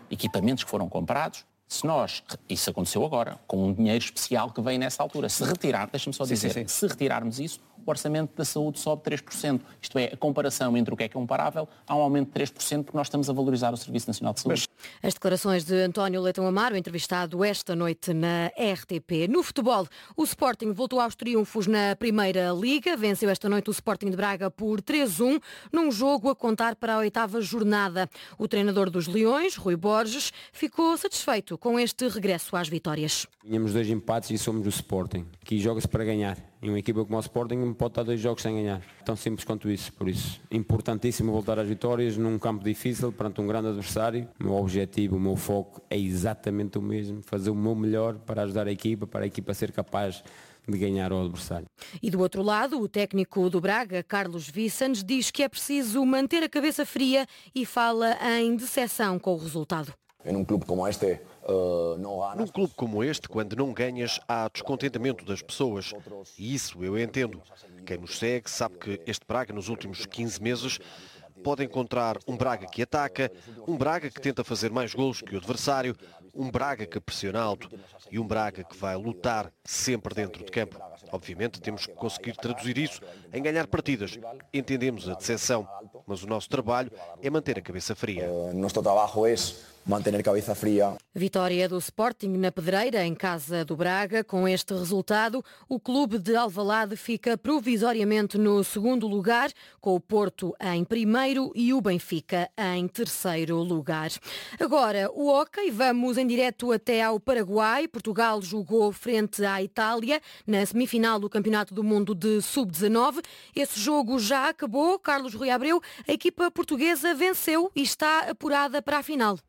equipamentos que foram comprados. Se nós, isso aconteceu agora, com um dinheiro especial que veio nessa altura, se retirar, deixa-me só dizer, se retirarmos isso, o orçamento da saúde sobe 3%. Isto é, a comparação entre o que é comparável, há um aumento de 3% porque nós estamos a valorizar o Serviço Nacional de Saúde. As declarações de António Leitão Amaro, entrevistado esta noite na RTP. No futebol, o Sporting voltou aos triunfos na Primeira Liga. Venceu esta noite o Sporting de Braga por 3-1, num jogo a contar para a 8ª jornada. O treinador dos Leões, Rui Borges, ficou satisfeito com este regresso às vitórias. Tínhamos 2 empates e somos o Sporting. Aqui joga-se para ganhar. E uma equipa como o Sporting não pode estar 2 jogos sem ganhar. Tão simples quanto isso. Por isso, importantíssimo voltar às vitórias num campo difícil, perante um grande adversário. O meu objetivo, o meu foco é exatamente o mesmo. Fazer o meu melhor para ajudar a equipa, para a equipa ser capaz de ganhar ao adversário. E do outro lado, o técnico do Braga, Carlos Vicens, diz que é preciso manter a cabeça fria e fala em decepção com o resultado. Num clube como este, Num clube como este, quando não ganhas, há descontentamento das pessoas. E isso eu entendo. Quem nos segue sabe que este Braga, nos últimos 15 meses, pode encontrar um Braga que ataca, um Braga que tenta fazer mais golos que o adversário, um Braga que pressiona alto e um Braga que vai lutar sempre dentro de campo. Obviamente temos que conseguir traduzir isso em ganhar partidas. Entendemos a decepção, mas o nosso trabalho é manter a cabeça fria. Nosso trabalho é manter a cabeça fria. Vitória do Sporting na Pedreira, em casa do Braga. Com este resultado, o clube de Alvalade fica provisoriamente no 2º lugar, com o Porto em 1º e o Benfica em 3º lugar. Agora, o hóquei, vamos em direto até ao Paraguai. Portugal jogou frente à Itália na semifinal do Campeonato do Mundo de Sub-19. Esse jogo já acabou. Carlos Rui Abreu, a equipa portuguesa venceu e está apurada para a final.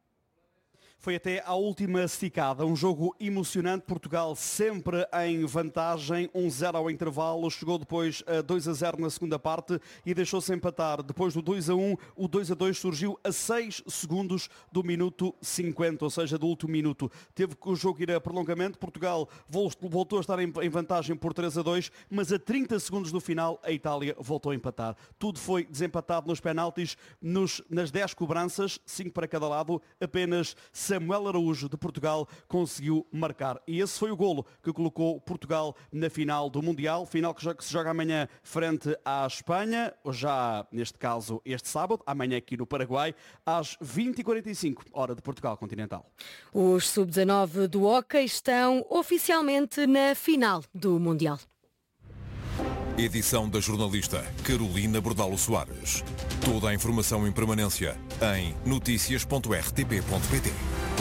Foi até à última esticada, um jogo emocionante, Portugal sempre em vantagem, 1-0 ao intervalo, chegou depois a 2-0 na segunda parte e deixou-se empatar. Depois do 2-1, o 2-2 surgiu a 6 segundos do minuto 50, ou seja, do último minuto. Teve que o jogo ir a prolongamento, Portugal voltou a estar em vantagem por 3-2, mas a 30 segundos do final a Itália voltou a empatar. Tudo foi desempatado nos penaltis, nas 10 cobranças, 5 para cada lado, apenas Samuel Araújo, de Portugal, conseguiu marcar. E esse foi o golo que colocou Portugal na final do Mundial. Final que se joga amanhã frente à Espanha, já neste caso este sábado, amanhã aqui no Paraguai, às 20h45, hora de Portugal continental. Os sub-19 do hóquei estão oficialmente na final do Mundial. Edição da jornalista Carolina Bordalo Soares. Toda a informação em permanência em noticias.rtp.pt.